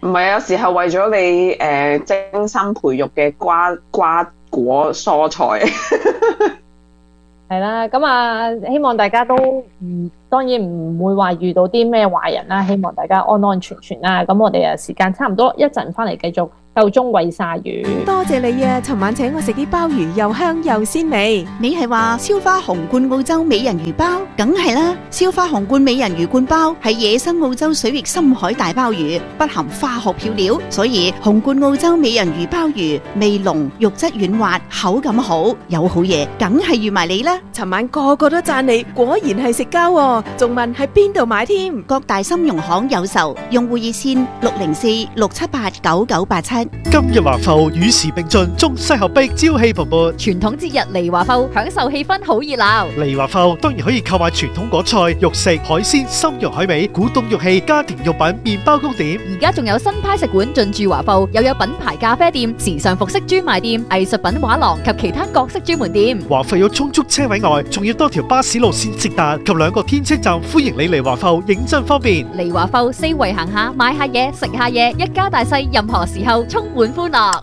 唔係，有時候為咗你誒、呃、精心培育嘅瓜瓜果蔬菜。 係啦，咁啊，希望大家都唔當然唔會話遇到啲咩壞人啦，希望大家安安全全啦。咁我哋啊時間差唔多，一陣翻嚟繼續夠鐘餵鯊魚。 多謝你啊！尋晚請我食啲鮑魚，又香又鮮味。 你係話燒花紅冠澳洲美人魚包？梗係啦！燒花紅冠美人魚冠包係野生澳洲水域深海大鮑魚，不含化學漂料，所以紅冠澳洲美人魚鮑魚味濃、肉質軟滑、口感好，有好嘢，梗係預埋你啦！ 尋晚個個都讚你，果然係食膠喎，仲問喺邊度買添？ 各大參茸行有售，用戶熱線六零四六七八九九八七。 今日華埠與時並進，中西合璧，朝氣蓬勃。 傳統節日嚟華埠，享受氣氛好熱鬧。 嚟華埠當然可以購買傳統果菜、肉食、海鮮、參茸海味、古董玉器、家庭用品、麵包糕點。 而家仲有新派食館進駐華埠，又有品牌咖啡店、時尚服飾專賣店、藝術品畫廊及其他各式專門店。 華埠有充足車位外，仲要多條巴士路線直達及兩個天車站，歡迎你嚟華埠，認真方便。 嚟華埠四圍行下，買下嘢，食下嘢，一家大細任何時候充滿歡樂。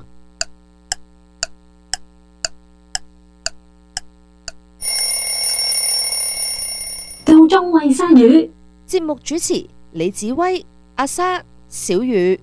夠鐘餵鯊魚。節目主持李子威、阿莎、小雨。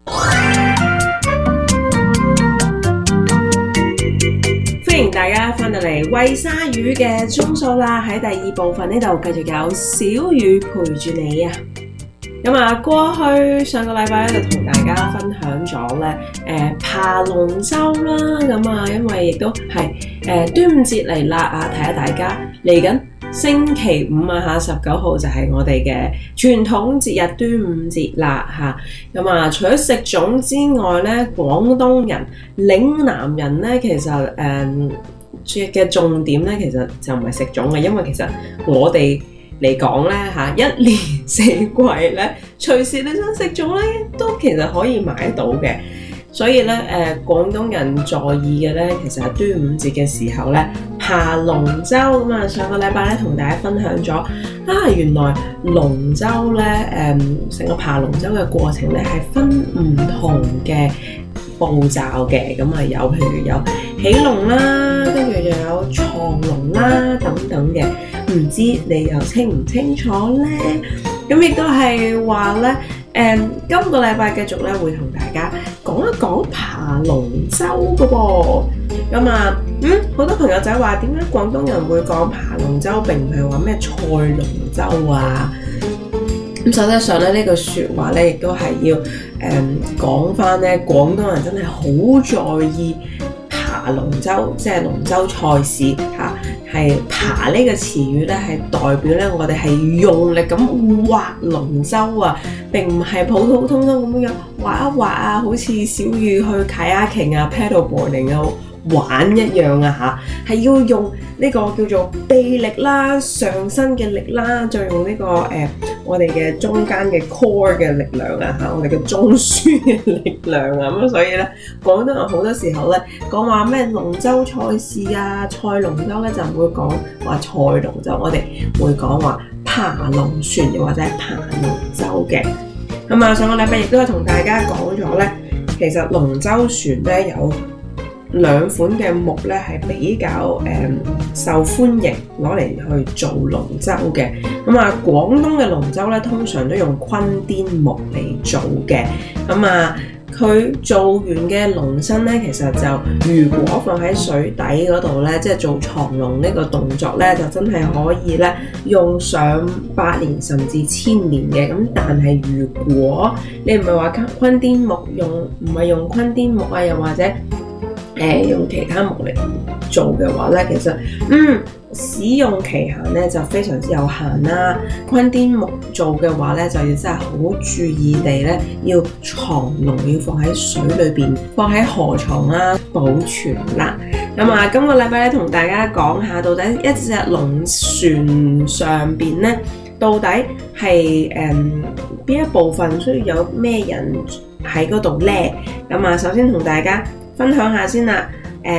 歡迎大家翻到嚟餵鯊魚嘅鐘數啦，喺第二部分呢度繼續有小雨陪住你啊！咁啊，過去上個禮拜咧就同大家分享咗咧，誒、呃、爬龍舟啦，咁啊，因為亦都係誒、呃、端午節嚟啦啊，提下大家嚟緊星期五啊嚇，十九號就係我哋嘅傳統節日端午節啦嚇。咁啊，除咗食粽之外咧，廣東人、嶺南人咧，其實誒嘅、呃、重點咧，其實就唔係食粽嘅，因為其實我哋嚟講咧嚇，一年四季咧，隨時你想食粽咧，都其實可以買得到嘅。所以咧，誒、呃、廣東人在意嘅咧，其實係端午節嘅時候咧，爬龍舟咁啊。上個禮拜咧，同大家分享咗啊，原來龍舟咧，誒、呃、成個爬龍舟嘅過程咧，係分唔同嘅步驟嘅。咁啊，有譬如有起龍啦，跟住又有藏龍啦等等嘅。唔知你又清唔清楚咧？咁亦都係話咧，誒、嗯，今個禮拜繼續咧會同大家講一講爬龍舟嘅噃。咁啊，嗯，好多朋友仔話點解廣東人會講爬龍舟，並唔係話咩賽龍舟啊？咁實際上咧，呢句説話咧，亦都係要誒講翻咧，廣東人真係好在意爬龍舟，即係龍舟賽事嚇。係爬呢個詞語咧，係代表咧我哋係用力咁划龍舟啊，並唔係普普通通咁樣划一划啊，好似小雨去 kayaking 啊、paddleboarding 啊玩一樣啊嚇，係要用呢個叫做臂力啦、上身嘅力啦，再用呢、這個誒、呃、我哋嘅中間嘅 core 嘅力量啊嚇，我哋嘅中樞嘅力量啊，咁所以咧廣東人好多時候咧講話咩龍舟賽事啊、賽龍舟咧就唔會講話賽龍舟，我哋會講話爬龍船又或者係爬龍舟嘅。咁啊，上個禮拜亦都係同大家講咗咧，其實龍舟船咧有兩款嘅木咧係比較誒、嗯、受歡迎攞嚟去做龍舟嘅。咁啊，廣東嘅龍舟咧通常都用坤甸木嚟做嘅。咁啊，佢做完嘅龍身咧，其實就如果放喺水底嗰度咧，即係做藏龍呢個動作咧，就真係可以咧用上百年甚至千年嘅。咁但係如果你唔係話坤甸木用，唔係用坤甸木啊，又或者誒、呃、用其他木嚟做嘅話咧，其實嗯使用期限咧就非常之有限啦。坤甸木做嘅話咧，就要真係好注意地咧，要藏龍要放喺水裏邊，放喺河床啦保存啦。咁啊，今個禮拜咧同大家講下，到底一隻龍船上邊咧，到底係誒邊一部分需要有咩人喺嗰度咧？咁啊，首先同大家分享下先啦，誒、呃、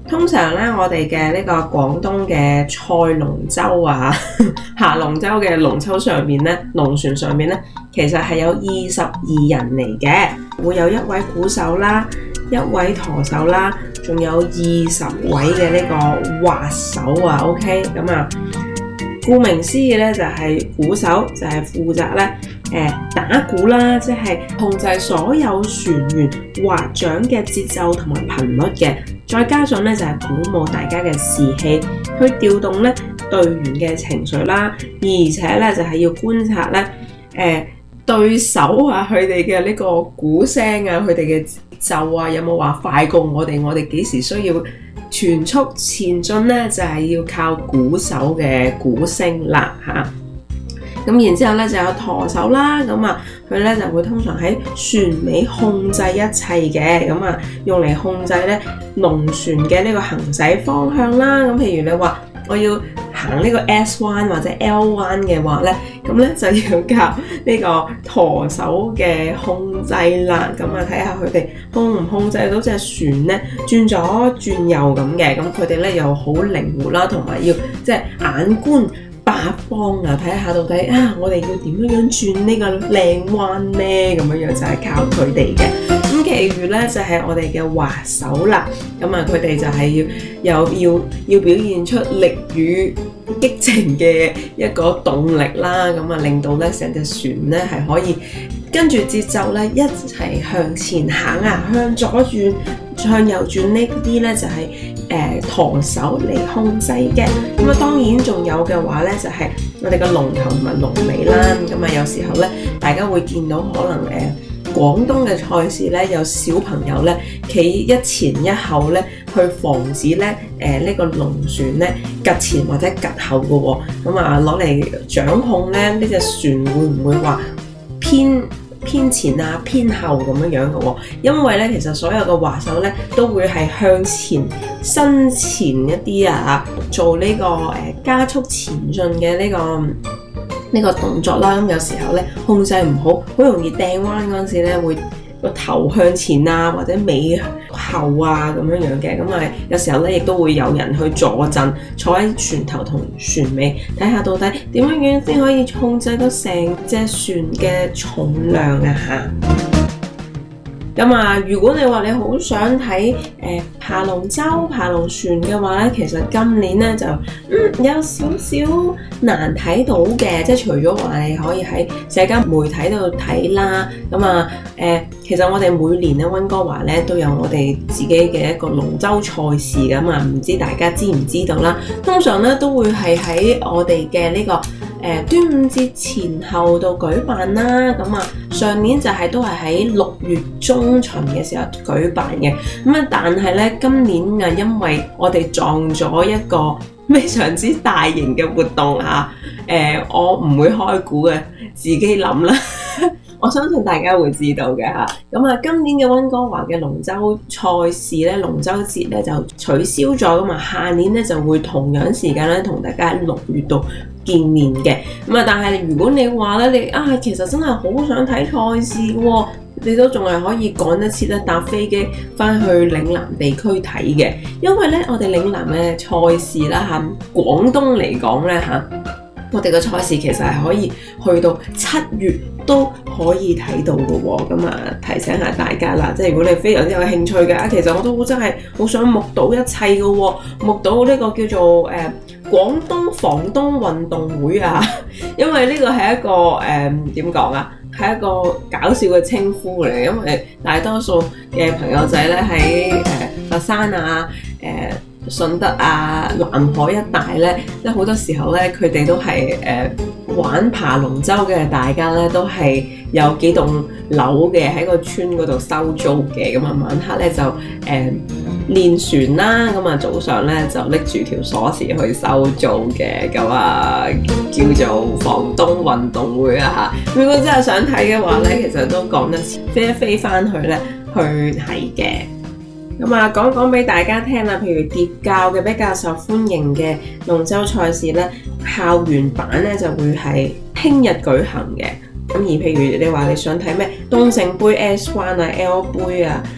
通常咧，我哋嘅呢個廣東嘅賽龍舟啊，下龍舟嘅龍舟上面咧，龍船上面咧，其實係有二十二人嚟嘅，會有一位鼓手啦，一位舵手啦，仲有二十位嘅呢個劃手啊 ，OK， 咁啊，顧名思義咧就係、是、鼓手就係負責咧。誒打鼓啦，即係控制所有船員劃槳嘅節奏同埋頻率嘅，再加上咧就係鼓舞大家嘅士氣，去調動咧隊員嘅情緒啦，而且咧就係要觀察咧誒對手啊佢哋嘅呢個鼓聲啊，佢哋嘅節奏啊有冇話快過我哋，我哋幾時需要全速前進咧，就係要靠鼓手嘅鼓聲啦嚇。咁然之後咧就有舵手啦，咁啊佢咧就會通常喺船尾控制一切嘅，咁啊用嚟控制咧龍船嘅呢個行駛方向啦。咁譬如你話我要行呢個 S 彎或者 L 彎嘅話咧，咁咧就要靠呢個舵手嘅控制啦。咁啊睇下佢哋控唔控制到隻船咧轉左轉右咁嘅，咁佢哋咧又好靈活啦，同埋要即係眼觀八方啊，睇下到底啊，我哋要點樣樣轉呢個靚彎呢？咁樣樣就係靠佢哋嘅。咁其餘咧就係、是、我哋嘅劃手啦。咁啊，佢哋就係要又要要表現出力與激情嘅一個動力啦。咁啊，令到咧成隻船咧係可以跟住節奏咧一齊向前行啊，向左轉、向右轉呢啲咧就係、是。誒舵手嚟控制嘅，咁啊當然仲有嘅話咧，就係、是、我哋嘅龍頭同埋龍尾啦。咁啊有時候咧，大家會見到可能誒、呃、廣東嘅賽事咧，有小朋友咧企一前一後咧，去防止咧誒呢、呃這個龍船咧趌前或者趌後嘅喎。咁啊攞嚟掌控咧呢隻船會唔會話偏偏前啊偏後咁樣樣嘅喎？因為咧其實所有嘅劃手咧都會係向前伸前一啲啊，做呢、這個誒、呃、加速前進嘅呢、這個呢、這個動作啦。咁有時候咧控制唔好，好容易掟彎嗰陣時咧會個頭向前啊，或者尾後啊咁樣樣嘅。咁啊有時候咧亦都會有人去坐陣，坐喺船頭同船尾，睇下到底點樣樣先可以控制到成隻船嘅重量啊嚇。咁啊，如果你話你好想睇誒、呃、爬龍舟、爬龍船嘅話咧，其實今年咧就嗯有少少難睇到嘅，即係除咗話你可以喺社交媒體度睇啦。咁啊誒，其實我哋每年咧溫哥華咧都有我哋自己嘅一個龍舟賽事㗎嘛，唔知大家知唔知道啦？通常咧都會係喺我哋嘅呢個誒、呃、端午節前後度舉辦啦。咁啊上年就係都係喺六月中中旬嘅時候舉辦嘅，咁啊，但係咧今年啊，因為我哋撞咗一個非常之大型嘅活動啊，誒、呃，我唔會開估嘅，自己諗啦。我相信大家會知道嘅嚇。咁啊，今年嘅溫哥華嘅龍舟賽事咧，龍舟節咧就取消咗噶嘛，下年咧就會同樣時間咧同大家喺六月度見面嘅。咁啊，但係如果你話咧，你啊其實真係好想睇賽事嘅喎，你都仲係可以趕一次咧搭飛機翻去嶺南地區睇嘅，因為咧我哋嶺南嘅賽事啦嚇，廣東嚟講咧嚇，我哋嘅賽事其實係可以去到七月都可以睇到嘅喎。咁啊提醒下大家啦，即係如果你非常之有興趣嘅啊，其實我都真係好想目睹一切嘅喎，目睹呢個叫做誒、呃、廣東房東運動會啊，因為呢個係一個誒點講啊？係一個搞笑嘅稱呼嚟，因為大多數嘅朋友仔咧喺誒佛山啊、誒、呃、順德啊、南海一帶咧，即係好多時候咧，佢哋都係誒、呃、玩爬龍舟嘅，大家咧都係有幾棟樓嘅喺個村嗰度收租嘅，咁啊晚黑咧就誒、呃、練船啦，咁啊早上咧就拎住條鎖匙去收租嘅，咁啊叫做房東運動會啊嚇。如果真係想睇嘅話咧，其實都講得飛一飛翻去咧去睇嘅。咁啊，講講俾大家聽啦，譬如疊教嘅比較受歡迎嘅龍舟賽事咧，校園版咧就會係聽日舉行嘅。咁而譬如你話你想睇咩東勝杯 S 彎啊、L 杯啊、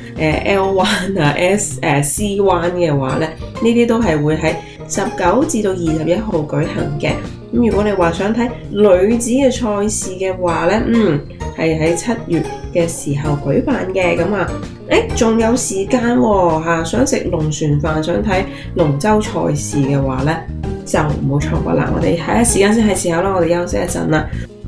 誒 L 彎啊、S 誒 C 彎嘅話咧，呢啲都係會喺十九至到二十一號舉行嘅。咁如果你話想睇女子嘅賽事嘅話咧，嗯，係喺七月嘅時候舉辦嘅。咁啊，誒仲有時間喎嚇，想食龍船飯，想睇龍舟賽事嘅話咧，就唔好錯過啦。我哋下一時間先係時候啦，我哋休息一陣啦。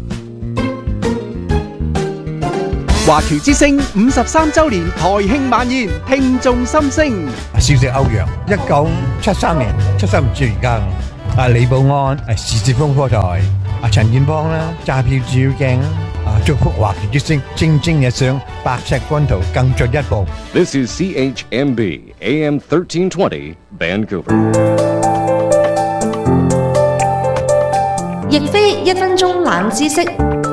華僑之聲五十三週年台慶晚宴，聽眾心聲。 少食歐陽，一九七三年出生唔住而家。啊，李寶安係時捷風科台，啊陳建邦啦揸票照鏡啦，啊祝福華僑之聲蒸蒸日上，白石軍圖更進一步。 This is C H M B A M thirteen twenty Vancouver。 亦非一分鐘冷知識。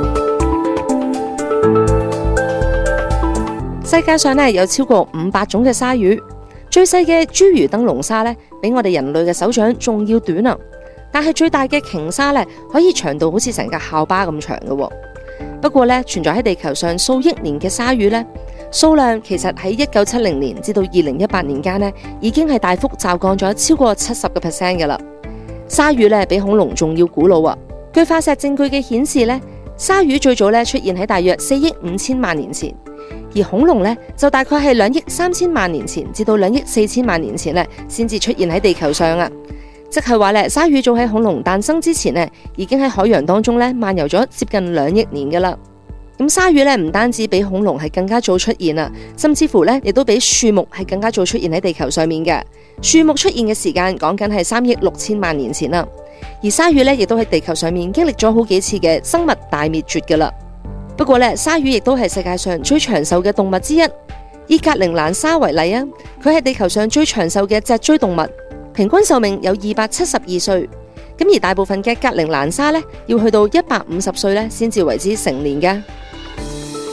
世界上咧有超過五百種嘅鯊魚，最細嘅侏儒燈籠鯊咧，比我哋人類嘅手掌仲要短啊！但係最大嘅鯨鯊咧，可以長到好似成架校巴咁長嘅。不過咧，存在喺地球上數億年嘅鯊魚咧，數量其實喺一九七零年至到二零一八年間咧，已經係大幅驟降咗超過七十個 percent 嘅啦。鯊魚咧比恐龍仲要古老啊！據化石證據嘅顯示咧，鯊魚最早咧出現喺大約四億五千萬年前。而恐龍咧就大概係兩億三千萬年前至到兩億四千萬年前咧，先至出現喺地球上啊！即係話咧，鯊魚早喺恐龍誕生之前咧，已經喺海洋當中咧漫遊咗接近兩億年噶啦。咁鯊魚咧唔單止比恐龍係更加早出現啊，甚至乎咧亦都比樹木係更加早出現喺地球上面嘅。樹木出現嘅時間講緊係三億六千萬年前啦，而鯊魚咧亦都喺地球上面經歷咗好幾次嘅生物大滅絕噶啦。不過咧，鯊魚亦都係世界上最長壽嘅動物之一。以格陵蘭鯊為例啊，佢係地球上最長壽嘅脊椎動物，平均壽命有二百七十二歲。咁而大部分嘅格陵蘭鯊咧，要去到一百五十歲咧，先至為之成年嘅。